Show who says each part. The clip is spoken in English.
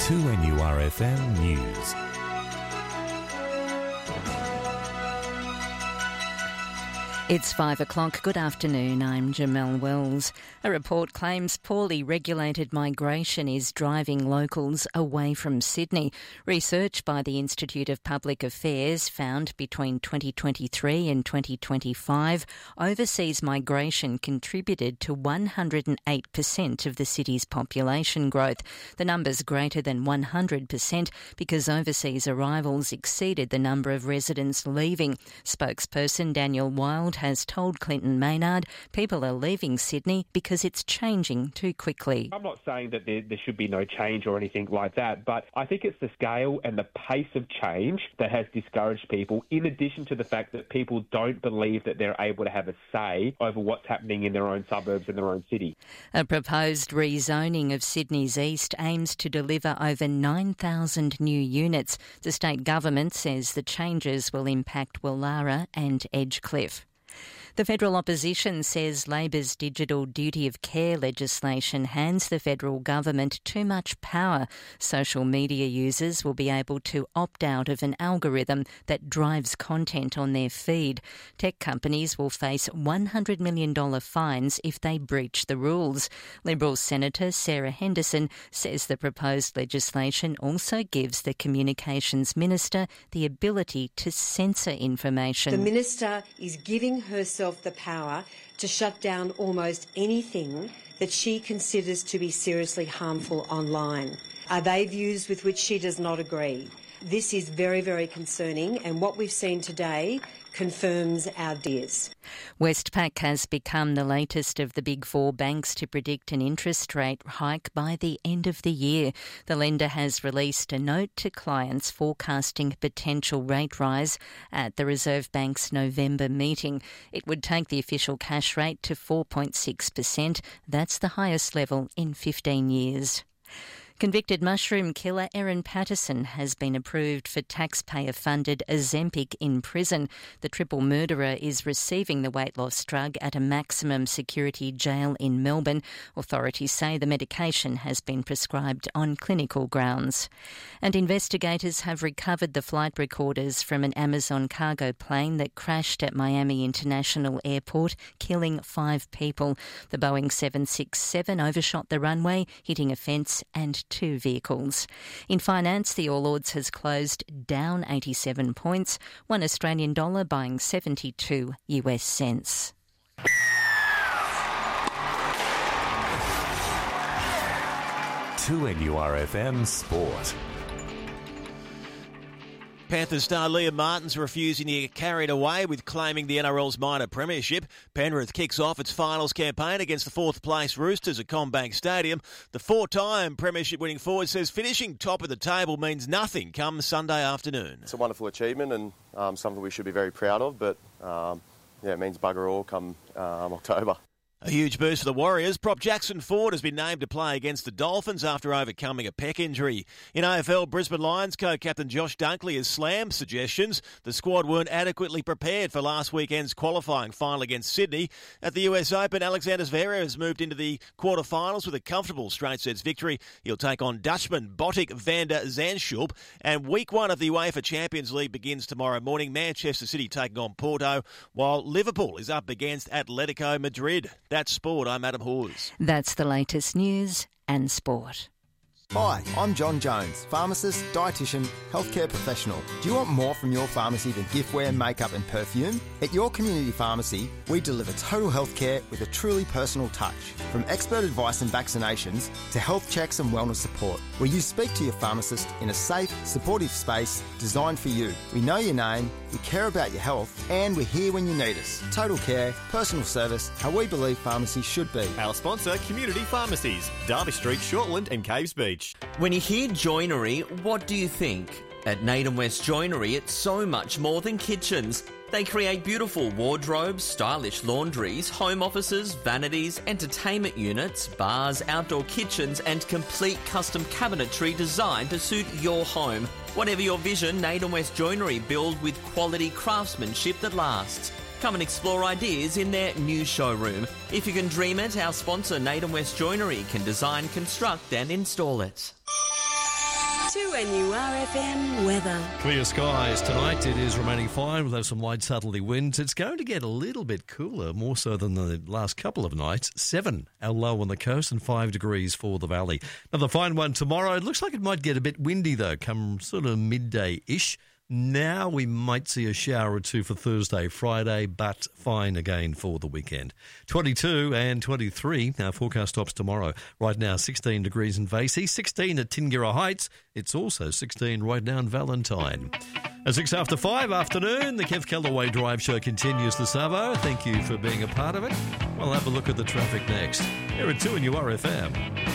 Speaker 1: 2NURFM News.
Speaker 2: It's 5 o'clock. Good afternoon. I'm Jamelle Wells. A report claims poorly regulated migration is driving locals away from Sydney. Research by the Institute of Public Affairs found between 2023 and 2025, overseas migration contributed to 108% of the city's population growth. The number's greater than 100% because overseas arrivals exceeded the number of residents leaving. Spokesperson Daniel Wild has told Clinton Maynard people are leaving Sydney because it's changing too quickly.
Speaker 3: I'm not saying that there should be no change or anything like that, but I think it's the scale and the pace of change that has discouraged people, in addition to the fact that people don't believe that they're able to have a say over what's happening in their own suburbs and their own city.
Speaker 2: A proposed rezoning of Sydney's East aims to deliver over 9,000 new units. The state government says the changes will impact Willara and Edgecliff. The federal opposition says Labor's digital duty of care legislation hands the federal government too much power. Social media users will be able to opt out of an algorithm that drives content on their feed. Tech companies will face $100 million fines if they breach the rules. Liberal Senator Sarah Henderson says the proposed legislation also gives the Communications Minister the ability to censor information.
Speaker 4: The Minister is giving herself the power to shut down almost anything that she considers to be seriously harmful online. Are they views with which she does not agree? This is very, very concerning, and what we've seen today confirms our fears.
Speaker 2: Westpac has become the latest of the big four banks to predict an interest rate hike by the end of the year. The lender has released a note to clients forecasting a potential rate rise at the Reserve Bank's November meeting. It would take the official cash rate to 4.6%. That's the highest level in 15 years. Convicted mushroom killer Erin Patterson has been approved for taxpayer-funded Ozempic in prison. The triple murderer is receiving the weight loss drug at a maximum security jail in Melbourne. Authorities say the medication has been prescribed on clinical grounds. And investigators have recovered the flight recorders from an Amazon cargo plane that crashed at Miami International Airport, killing 5 people. The Boeing 767 overshot the runway, hitting a fence and 2 vehicles. In finance, the All Ords has closed down 87 points, $1 Australian buying 72 US cents.
Speaker 1: To NURFM Sport.
Speaker 5: Panthers star Liam Martin's refusing to get carried away with claiming the NRL's minor premiership. Penrith kicks off its finals campaign against the 4th place Roosters at CommBank Stadium. The 4-time premiership winning forward says finishing top of the table means nothing come Sunday afternoon.
Speaker 6: It's a wonderful achievement and something we should be very proud of, but it means bugger all come October.
Speaker 5: A huge boost for the Warriors. Prop Jackson Ford has been named to play against the Dolphins after overcoming a pec injury. In AFL, Brisbane Lions co-captain Josh Dunkley has slammed suggestions the squad weren't adequately prepared for last weekend's qualifying final against Sydney. At the US Open, Alexander Zverev has moved into the quarterfinals with a comfortable straight sets victory. He'll take on Dutchman Botic van der Zandschulp. And week 1 of the UEFA Champions League begins tomorrow morning. Manchester City taking on Porto, while Liverpool is up against Atletico Madrid. That's sport. I'm Adam Hawes.
Speaker 2: That's the latest news and sport.
Speaker 7: Hi, I'm John Jones, pharmacist, dietitian, healthcare professional. Do you want more from your pharmacy than giftware, makeup and perfume? At your community pharmacy, we deliver total healthcare with a truly personal touch. From expert advice and vaccinations to health checks and wellness support, where you speak to your pharmacist in a safe, supportive space designed for you. We know your name, we care about your health, and we're here when you need us. Total care, personal service, how we believe pharmacy should be.
Speaker 8: Our sponsor, Community Pharmacies, Derby Street, Shortland and Caves Beach.
Speaker 9: When you hear joinery, what do you think? At Naden West Joinery, it's so much more than kitchens. They create beautiful wardrobes, stylish laundries, home offices, vanities, entertainment units, bars, outdoor kitchens and complete custom cabinetry designed to suit your home. Whatever your vision, Naden West Joinery build with quality craftsmanship that lasts. Come and explore ideas in their new showroom. If you can dream it, our sponsor Naden West Joinery can design, construct and install it.
Speaker 10: 2NURFM weather.
Speaker 11: Clear skies tonight. It is remaining fine. We'll have some light southerly winds. It's going to get a little bit cooler, more so than the last couple of nights. 7 our low on the coast and 5 degrees for the valley. Another fine one tomorrow. It looks like it might get a bit windy, though, come sort of midday-ish. Now we might see a shower or two for Thursday, Friday, but fine again for the weekend. 22 and 23, our forecast stops tomorrow. Right now, 16 degrees in Vasey, 16 at Tingira Heights. It's also 16 right now in Valentine. At 6 after 5 afternoon, the Kev Callaway Drive Show continues this Savo. Thank you for being a part of it. We'll have a look at the traffic next. Here at 2NURFM.